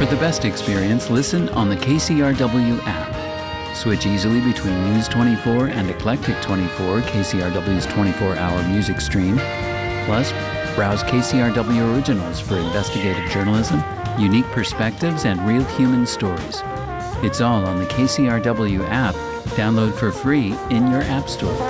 For the best experience, listen on the KCRW app. Switch easily between News 24 and Eclectic 24, KCRW's 24-hour music stream. Plus, browse KCRW Originals for investigative journalism, unique perspectives, and real human stories. It's all on the KCRW app. Download for free in your app store.